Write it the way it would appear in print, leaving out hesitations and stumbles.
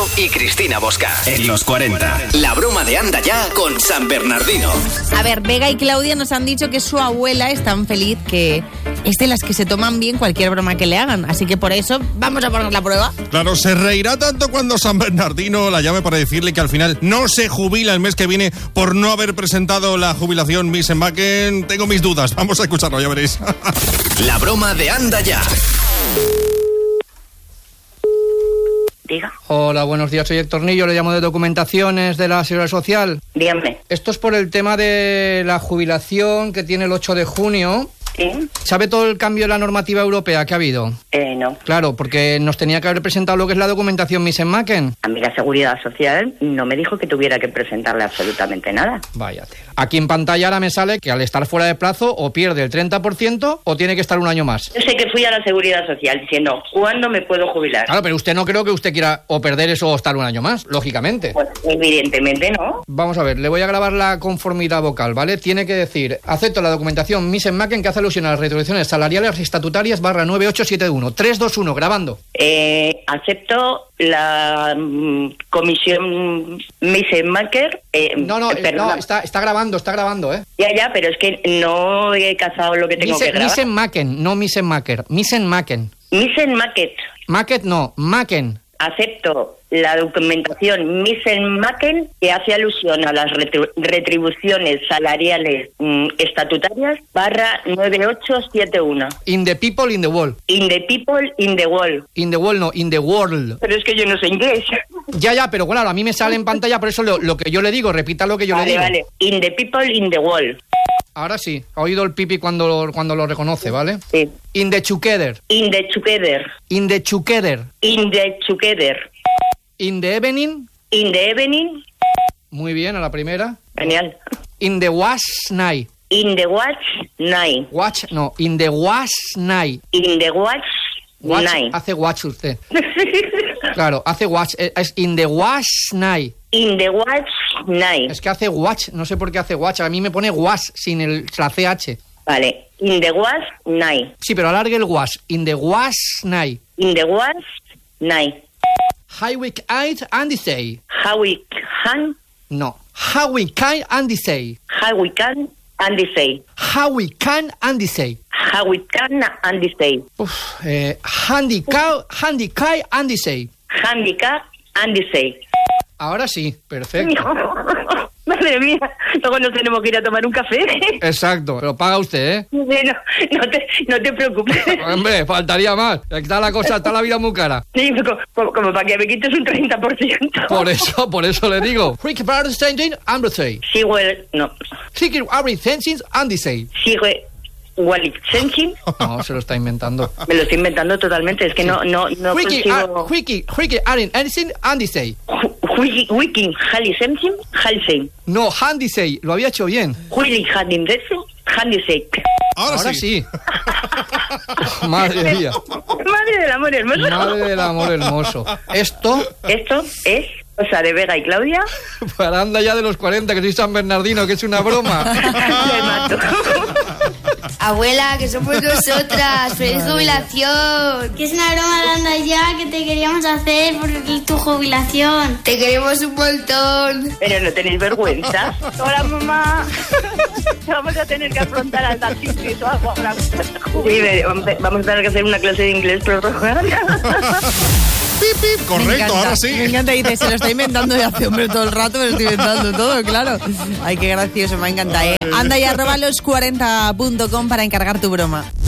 Murciano y Cristina Bosca. En los 40. La broma de Anda Ya con San Bernardino. A ver, Vega y Claudia nos han dicho que su abuela es tan feliz que es de las que se toman bien cualquier broma que le hagan. Así que por eso vamos a poner la prueba. Claro, se reirá tanto cuando San Bernardino la llame para decirle que al final no se jubila el mes que viene por no haber presentado la jubilación Misen-Macken. Tengo mis dudas. Vamos a escucharlo, ya veréis. La broma de Anda Ya. Diga. Hola, buenos días, soy Héctor Nillo, le llamo de Documentaciones de la Seguridad Social. Dígame. Esto es por el tema de la jubilación que tiene el 8 de junio. ¿Sí? ¿Sabe todo el cambio de la normativa europea que ha habido? No. Claro, porque nos tenía que haber presentado lo que es la documentación Misen-Macken. A mí la Seguridad Social no me dijo que tuviera que presentarle absolutamente nada. Vaya tela. Aquí en pantalla ahora me sale que al estar fuera de plazo o pierde el 30% o tiene que estar un año más. Yo sé que fui a la Seguridad Social diciendo, ¿cuándo me puedo jubilar? Claro, pero usted no creo que usted quiera o perder eso o estar un año más, lógicamente. Pues evidentemente no. Vamos a ver, le voy a grabar la conformidad vocal, ¿vale? Tiene que decir, acepto la documentación Misen-Macken que hace alusión a las retribuciones salariales estatutarias /9871. 3, 2, 1, grabando. Acepto la comisión Misen-Macken. No, está grabando, ¿eh? Ya, pero es que no he cazado lo que tengo que grabar. Misen-Macken, no Misen-Macken. Misen-Macken. Misen-Macken. Macken no, Macken. Acepto la documentación Misen-Macken que hace alusión a las retribuciones salariales estatutarias /9871. In the people, in the world. In the people, in the world. In the world, no, in the world. Pero es que yo no sé inglés. Ya, pero claro, a mí me sale en pantalla, por eso lo que yo le digo, repita lo que yo le digo. Vale. In the people, in the world. Ahora sí, ha oído el pipi cuando lo reconoce, ¿vale? Sí. In the together. In the together. In the together. In the together. In the evening. In the evening. Muy bien, a la primera. Genial. In the wash night. In the watch night. Watch, no, in the wash night. In the watch night. Hace watch usted. Claro, hace watch, es in the wash night. In the watch night. Es que hace watch, no sé por qué hace watch, a mí me pone wash sin la CH. Vale, in the wash night. Sí, pero alargue el wash. In the wash night. In the wash night. How we can and say. How we can. No. How we can and say. How we can and say. How we can and say. How we can and say. Handicap and say. Handicap and say. Ahora sí, perfecto. Madre mía, luego nos tenemos que ir a tomar un café. Exacto, pero paga usted, ¿eh? No te preocupes. Hombre, faltaría más. Está la vida muy cara. Sí, como para que me quites un 30%. Por eso le digo. Sigo no. No, se lo está inventando. Me lo estoy inventando totalmente, es que no consigo... Wiki, Halsey. No, Handisei, lo había hecho bien. Handisei. Ahora sí. Madre mía. Madre del amor hermoso. Madre del amor hermoso. Esto es cosa de Vega y Claudia. Para Anda Ya de los 40, que soy San Bernardino, que es una broma. Me mato. Abuela, que somos nosotras. ¡Feliz jubilación! Que es una broma de Anda Ya que te queríamos hacer por tu jubilación. Te queremos un montón. Pero no tenéis vergüenza. Hola, mamá. Vamos a tener que afrontar al taxi o algo ahora. Sí, vamos a tener que hacer una clase de inglés prorrogada. Correcto, ahora sí. Me encanta, dice, se lo está inventando de hace hombre todo el rato, me lo estoy inventando todo, claro. Ay, qué gracioso, me encanta, ¿eh? Anda y @los40.com para encargar tu broma.